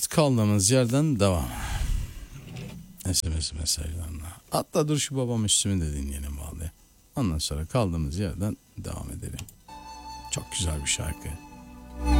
Evet, kaldığımız yerden devam. SMS mesajlarına. Hatta dur şu babam üstümü de dinleyelim vallahi. Ondan sonra kaldığımız yerden devam edelim. Çok güzel bir şarkı.